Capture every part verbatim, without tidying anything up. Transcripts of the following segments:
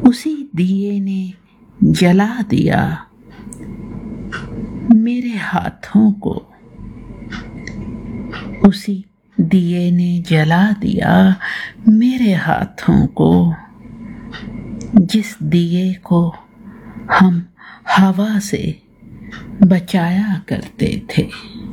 उसी दिए ने जला दिया मेरे हाथों को, उसी दिए ने जला दिया मेरे हाथों को, जिस दिए को हम हवा से बचाया करते थे।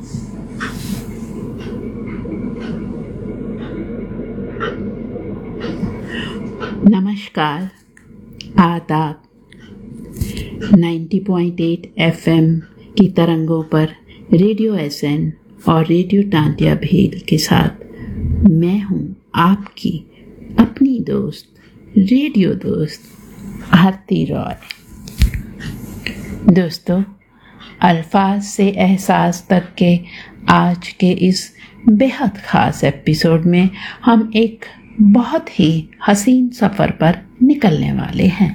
नमस्कार, आदाब। नब्बे पॉइंट आठ एफएम की तरंगों पर रेडियो एसएन और रेडियो टांटिया भेल के साथ मैं हूं आपकी अपनी दोस्त, रेडियो दोस्त आरती रॉय। दोस्तों, अल्फाज से एहसास तक के आज के इस बेहद ख़ास एपिसोड में हम एक बहुत ही हसीन सफ़र पर निकलने वाले हैं।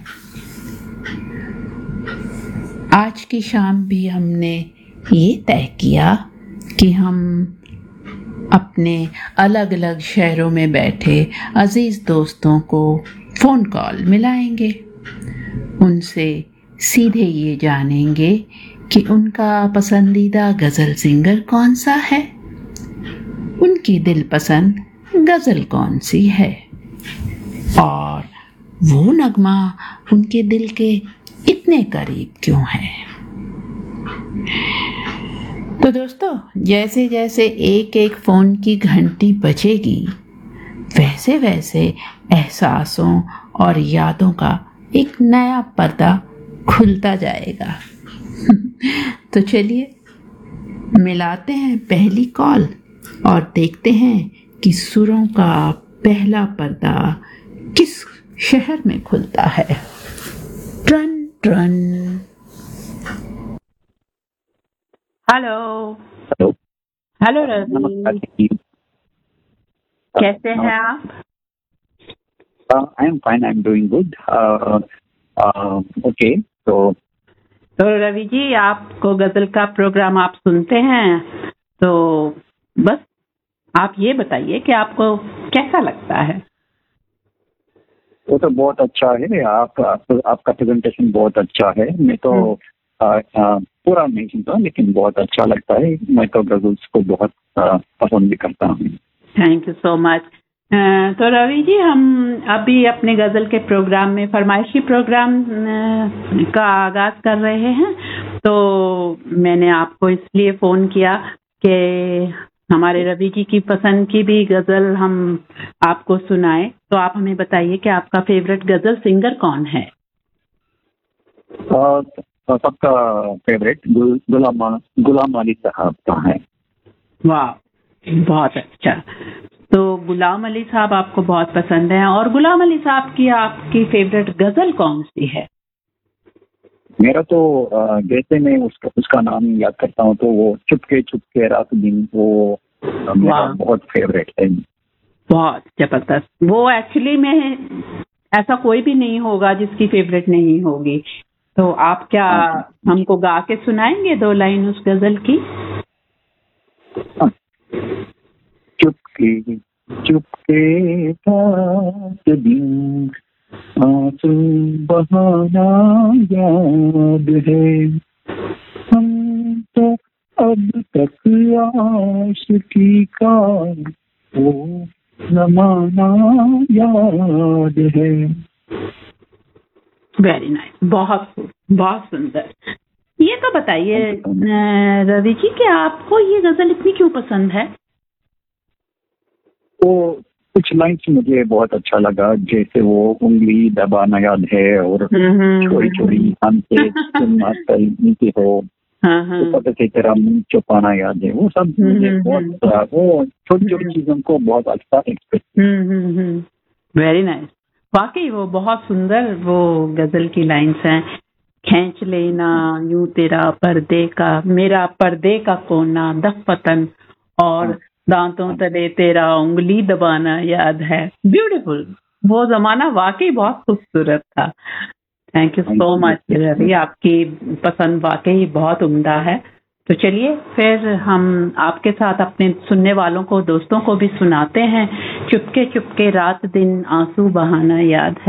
आज की शाम भी हमने ये तय किया कि हम अपने अलग अलग शहरों में बैठे अजीज़ दोस्तों को फ़ोन कॉल मिलाएंगे, उनसे सीधे ये जानेंगे कि उनका पसंदीदा गज़ल सिंगर कौन सा है, उनकी दिलपसंद गज़ल कौन सी है और वो नगमा उनके दिल के इतने करीब क्यों है। तो दोस्तों, जैसे जैसे एक एक फ़ोन की घंटी बजेगी, वैसे वैसे एहसासों और यादों का एक नया पर्दा खुलता जाएगा। तो चलिए मिलाते हैं पहली कॉल और देखते हैं कि सुरों का पहला पर्दा किस शहर में खुलता है। Turn turn. Hello hello hello Ravi, कैसे हैं आप? I am fine, I am doing good. Okay, तो तो रवि जी, आपको गजल का प्रोग्राम आप सुनते हैं, तो बस आप ये बताइए कि आपको कैसा लगता है? वो तो बहुत अच्छा है। आप, आप आपका प्रेजेंटेशन बहुत अच्छा है। मैं तो आ, आ, पूरा नहीं सुनता, लेकिन बहुत अच्छा लगता है। मैं तो गजल्स को बहुत आ, पसंद भी करता हूँ। Thank you so much. तो रवि जी, हम अभी अपने गजल के प्रोग्राम में फरमाइशी प्रोग्राम का आगाज कर रहे हैं। तो मैंने आपको इसलिए फ़ोन किया कि हमारे रवि जी की पसंद की भी गज़ल हम आपको सुनाए। तो आप हमें बताइए कि आपका फेवरेट गज़ल सिंगर कौन है? सबका फेवरेट गुलाम गुलाम अली साहब का है। वाह, बहुत अच्छा। तो गुलाम अली साहब आपको बहुत पसंद है, और गुलाम अली साहब की आपकी फेवरेट गज़ल कौन सी है? मेरा तो जैसे मैं उसका उसका नाम याद करता हूँ तो वो चुपके चुपके रात दिन, वो मेरा बहुत फेवरेट है। बहुत जबरदस्त। वो एक्चुअली में ऐसा कोई भी नहीं होगा जिसकी फेवरेट नहीं होगी। तो आप क्या हमको गा के सुनाएंगे दो लाइन उस गज़ल की? चुपके चुपके रात दिन आंसू बहाना याद है, हम तो अब तक आशिकी का वो ज़माना याद है। वेरी नाइस, बहुत बहुत सुंदर। ये तो बताइए रवि जी कि आपको ये गज़ल इतनी क्यों पसंद है? वो कुछ लाइन्स मुझे बहुत अच्छा लगा, जैसे वो उंगली दबाना याद है और चोरी चोरी हमसे सुनना नीचे हो, तो पता से तेरा मुंह छुपाना याद है। वो सब मुझे बहुत, वो छोटी छोटी चीजों को बहुत अच्छा एक्सप्रेस। Very nice. वाकई वो बहुत सुंदर वो गज़ल की लाइन्स हैं। खींच लेना यूं तेरा पर्दे का, मेरा पर्दे का कोना दफतन, और दांतों तले तेरा उंगली दबाना याद है। ब्यूटीफुल। वो जमाना वाकई बहुत खूबसूरत था। Thank you so much Ravi, आपकी पसंद वाकई बहुत उम्दा है। तो चलिए फिर हम आपके साथ अपने सुनने वालों को, दोस्तों को भी सुनाते हैं। चुपके चुपके रात दिन आंसू बहाना याद है।